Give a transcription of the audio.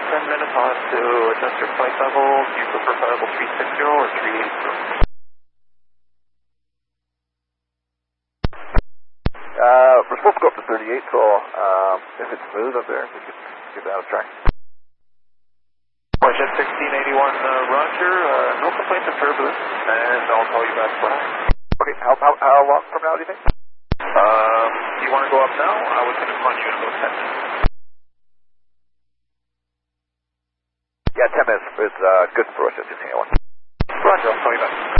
10 minutes. I'll have to adjust your flight level. Do you prefer flight level 360 or 380? We're supposed to go up to 38, so if it's smooth up there, we can give that a try. Jet 1681, Roger. No complaints of turbulence, and I'll call you back when Okay, how long from now do you think? Do you want to go up now? I was going to punch you in about 10 minutes. Yeah, 10 minutes is good for us at 1681. Roger, I'll call you back.